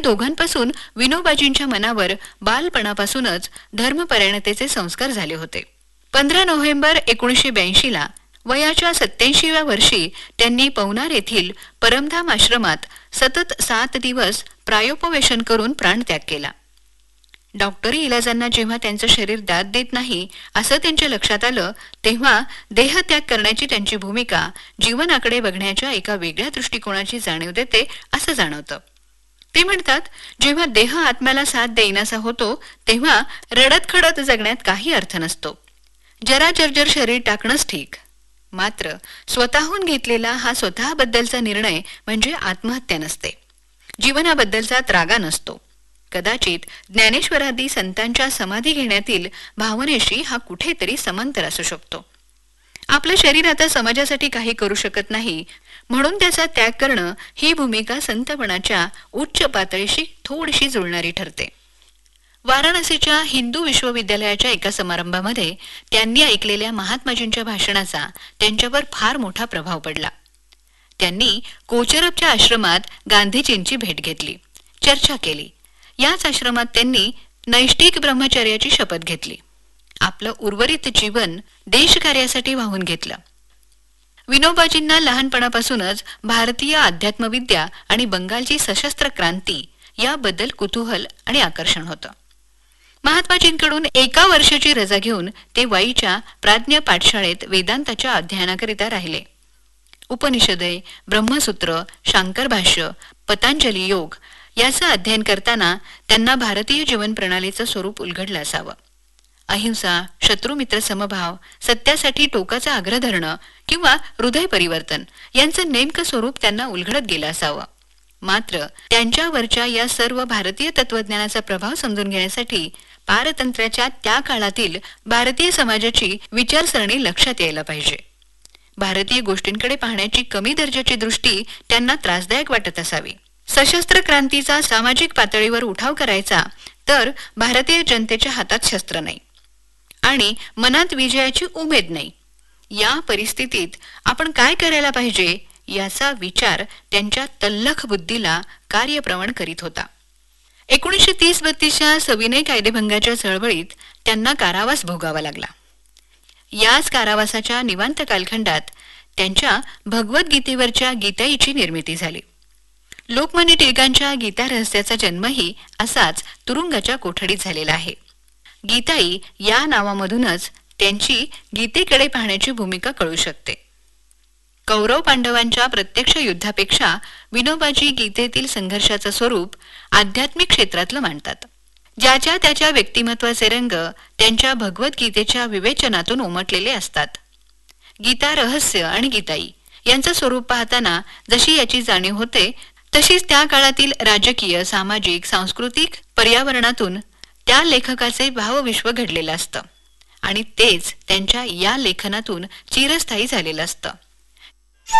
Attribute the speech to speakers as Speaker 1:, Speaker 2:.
Speaker 1: दोघांपासून विनोबाजींच्या मनावर बालपणापासूनच धर्मपरायणतेचे संस्कार झाले होते. 15 नोव्हेंबर 1982ला वयाच्या 87व्या वर्षी त्यांनी पवनार येथील परमधाम आश्रमात सतत 7 दिवस प्रायोपवेशन करून प्राणत्याग केला. डॉक्टरी इलाजांना जेव्हा त्यांचं शरीर दाद देत नाही असं त्यांच्या लक्षात आलं, तेव्हा देहत्याग करण्याची त्यांची भूमिका जीवनाकडे बघण्याच्या एका वेगळ्या दृष्टिकोनाची जाणीव देते असं जाणवतं. ते म्हणतात, जेव्हा देह आत्म्याला साथ देईनासा होतो तेव्हा रडत खडत जगण्यात काही अर्थ नसतो. जरा जर्जर शरीर टाकणंच ठीक. मात्र स्वतःहून घेतलेला हा स्वतःबद्दलचा निर्णय म्हणजे आत्महत्या नसते, जीवनाबद्दलचा त्रागा नसतो. कदाचित ज्ञानेश्वरादी संतांच्या समाधी घेण्यातील भावनेशी हा कुठेतरी समांतर असू शकतो. आपलं शरीर आता समाजासाठी काही करू शकत नाही म्हणून त्याचा त्याग करणं ही भूमिका संतपणाच्या उच्च पातळीशी थोडीशी जुळणारी ठरते. वाराणसीच्या हिंदू विश्वविद्यालयाच्या एका समारंभामध्ये त्यांनी ऐकलेल्या महात्माजींच्या भाषणाचा त्यांच्यावर फार मोठा प्रभाव पडला. त्यांनी कोचरबच्या आश्रमात गांधीजींची भेट घेतली, चर्चा केली. याच आश्रमात त्यांनी नैष्ठिक ब्रह्मचर्याची शपथ घेतली. आपलं उर्वरित जीवन देशकार्यासाठी वाहून घेतलं. विनोबाजींना लहानपणापासूनच भारतीय अध्यात्मविद्या आणि बंगालची सशस्त्र क्रांती याबद्दल कुतूहल आणि आकर्षण होतं. महात्माजींकडून 1 वर्षाची रजा घेऊन ते वाईच्या प्राज्ञ पाठशाळेत वेदांताच्या अध्ययनाकरिता राहिले. उपनिषदे, ब्रह्मसूत्र, शांकर भाष्य, पतंजली योग याचं अध्ययन करताना त्यांना भारतीय जीवन प्रणालीचं स्वरूप उलगडलं असावं. अहिंसा, शत्रुमित्र समभाव, सत्यासाठी टोकाचा आग्रह धरणं किंवा हृदय परिवर्तन यांचं नेमकं स्वरूप त्यांना उलगडत गेलं असावं. मात्र त्यांच्यावरच्या या सर्व भारतीय तत्वज्ञानाचा प्रभाव समजून घेण्यासाठी पारतंत्र्याच्या त्या काळातील भारतीय समाजाची विचारसरणी लक्षात यायला पाहिजे. भारतीय गोष्टींकडे पाहण्याची कमी दर्जाची दृष्टी त्यांना त्रासदायक वाटत असावी. सशस्त्र क्रांतीचा सामाजिक पातळीवर उठाव करायचा तर भारतीय जनतेच्या हातात शस्त्र नाही आणि मनात विजयाची उमेद नाही. या परिस्थितीत आपण काय करायला पाहिजे याचा विचार त्यांच्या तल्लख बुद्धीला कार्यप्रवण करीत होता. 1930-32च्या सविनय कायदेभंगाच्या चळवळीत त्यांना कारावास भोगावा लागला. याच कारावासाच्या निवांत कालखंडात त्यांच्या भगवद्गीतेवरच्या गीताईची निर्मिती झाली. लोकमान्य टिळकांच्या गीता रहस्याचा जन्मही असाच तुरुंगाच्या कोठडीत झालेला आहे. गीताई या नावामधूनच त्यांची गीतेकडे पाहण्याची भूमिका कळू शकते. कौरव पांडवांच्या प्रत्यक्ष युद्धापेक्षा विनोबाजी गीतेतील संघर्षाचं स्वरूप आध्यात्मिक क्षेत्रातलं मांडतात. ज्याच्या त्याच्या व्यक्तिमत्वाचे रंग त्यांच्या भगवद्गीतेच्या विवेचनातून उमटलेले असतात. गीता रहस्य आणि गीताई यांचं स्वरूप पाहताना जशी याची जाणीव होते तशीच त्या काळातील राजकीय, सामाजिक, सांस्कृतिक पर्यावरणातून त्या लेखकाचे भावविश्व घडलेलं असतं आणि तेच त्यांच्या या लेखनातून चिरस्थायी झालेलं असतं.